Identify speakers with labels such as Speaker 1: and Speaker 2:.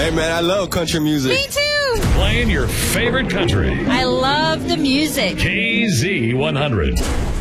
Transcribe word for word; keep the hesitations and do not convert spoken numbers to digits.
Speaker 1: Hey, man, I love country music.
Speaker 2: Me too.
Speaker 3: Playing your favorite country.
Speaker 2: I love the music.
Speaker 3: K Z one hundred.